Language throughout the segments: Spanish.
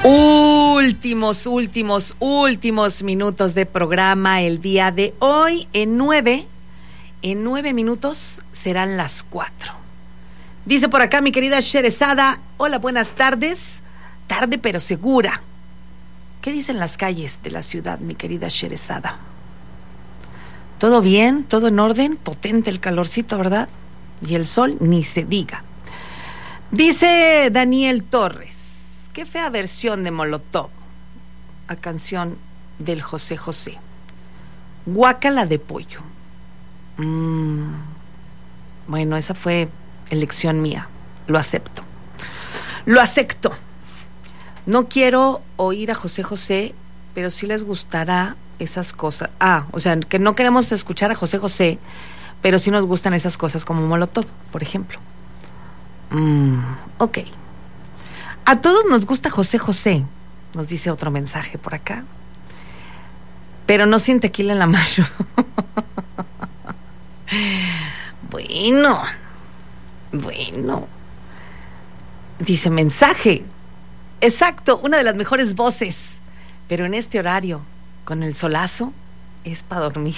Últimos minutos de programa el día de hoy. En 9 minutos serán las 4. Dice por acá mi querida Sherezada: hola, buenas tardes. Tarde pero segura. ¿Qué dicen las calles de la ciudad, mi querida Sherezada? ¿Todo bien? ¿Todo en orden? Potente el calorcito, ¿verdad? Y el sol ni se diga. Dice Daniel Torres: qué fea versión de Molotov a canción del José José. Guácala de pollo. Bueno, esa fue elección mía. Lo acepto. No quiero oír a José José, pero sí les gustará esas cosas. O sea, que no queremos escuchar a José José, pero sí nos gustan esas cosas como Molotov, por ejemplo. Ok. A todos nos gusta José José, nos dice otro mensaje por acá, pero no sin tequila en la mano. Bueno. Dice mensaje: exacto, una de las mejores voces, pero en este horario, con el solazo, es para dormir.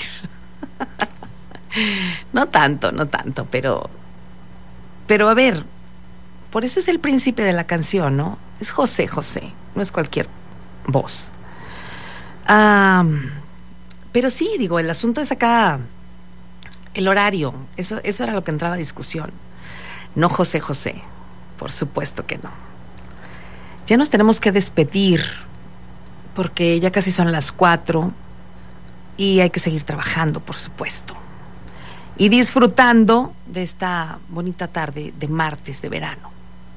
No tanto, pero a ver, por eso es el príncipe de la canción, ¿no? Es José José, no es cualquier voz. Pero sí, digo, el asunto es acá el horario, eso era lo que entraba a discusión. No José José, por supuesto que no. Ya nos tenemos que despedir, porque ya casi son las 4 y hay que seguir trabajando, por supuesto. Y disfrutando de esta bonita tarde de martes de verano.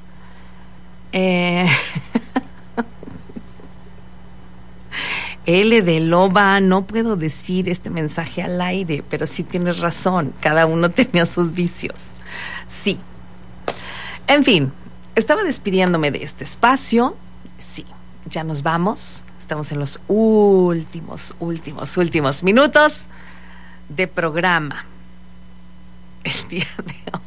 L de Loba: no puedo decir este mensaje al aire, pero sí tienes razón, cada uno tenía sus vicios. Sí. En fin, estaba despidiéndome de este espacio. Sí, ya nos vamos. Estamos en los últimos minutos de programa el día de hoy.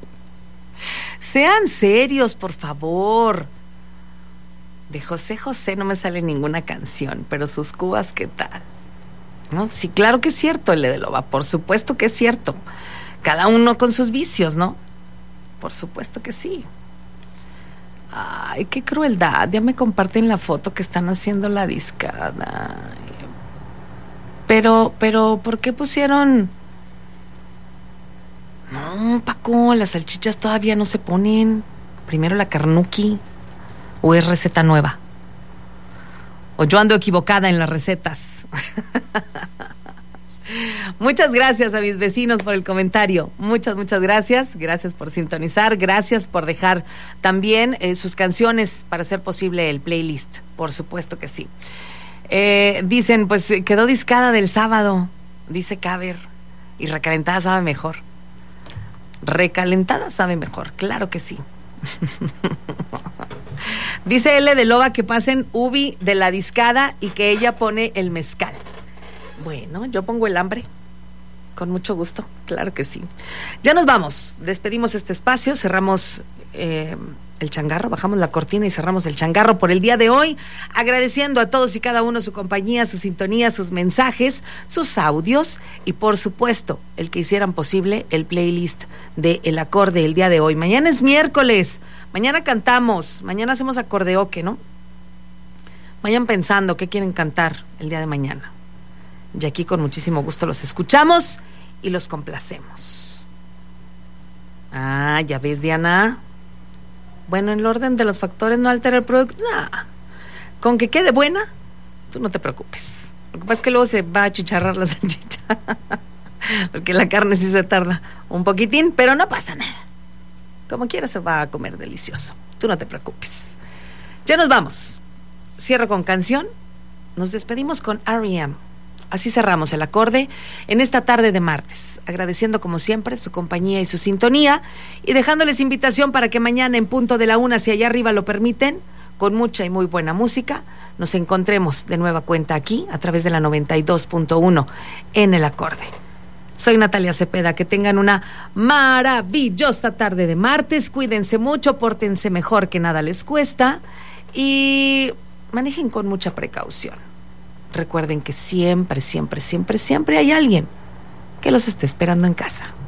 Sean serios, por favor. De José José no me sale ninguna canción, pero sus cubas, ¿qué tal? ¿No? Sí, claro que es cierto, el de Loba, por supuesto que es cierto. Cada uno con sus vicios, ¿no? Por supuesto que sí. Ay, qué crueldad. Ya me comparten la foto que están haciendo la discada. Pero, ¿por qué pusieron? No, Paco, las salchichas todavía no se ponen. Primero la carnuki. ¿O es receta nueva? ¿O yo ando equivocada en las recetas? Muchas gracias a mis vecinos por el comentario. Muchas gracias. Gracias por sintonizar. Gracias por dejar también sus canciones para hacer posible el playlist. Por supuesto que sí. Dicen, pues quedó discada del sábado, dice Caber. Y recalentada sabe mejor. Recalentada sabe mejor, claro que sí. Dice L de Loba que pasen Ubi de la discada y que ella pone el mezcal. Bueno, yo pongo el hambre. Con mucho gusto, claro que sí. Ya nos vamos, despedimos este espacio, cerramos el changarro, bajamos la cortina y cerramos el changarro por el día de hoy, agradeciendo a todos y cada uno su compañía, su sintonía, sus mensajes, sus audios y por supuesto el que hicieran posible el playlist de El Acorde el día de hoy. Mañana es miércoles, mañana cantamos, mañana hacemos acordeoque, ¿no? Vayan pensando qué quieren cantar el día de mañana. Y aquí con muchísimo gusto los escuchamos y los complacemos. Ya ves, Diana. Bueno, en el orden de los factores no altera el producto. Con que quede buena, tú no te preocupes. Lo que pasa es que luego se va a achicharrar la salchicha. Porque la carne sí se tarda un poquitín, pero no pasa nada. Como quiera se va a comer delicioso. Tú no te preocupes. Ya nos vamos. Cierro con canción. Nos despedimos con R.E.M. Así cerramos el acorde en esta tarde de martes, agradeciendo como siempre su compañía y su sintonía y dejándoles invitación para que mañana en punto de la 1, si allá arriba lo permiten, con mucha y muy buena música, nos encontremos de nueva cuenta aquí a través de la 92.1 en el acorde. Soy Natalia Cepeda, que tengan una maravillosa tarde de martes, cuídense mucho, pórtense mejor, que nada les cuesta, y manejen con mucha precaución. Recuerden que siempre, siempre, siempre, siempre hay alguien que los esté esperando en casa.